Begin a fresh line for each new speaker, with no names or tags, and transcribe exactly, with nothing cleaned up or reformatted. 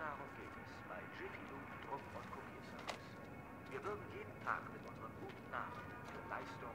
darauf geht es bei Jiffy Lube Druck- und Kopierservice. Wir würden jeden Tag mit unseren guten Namen für Leistung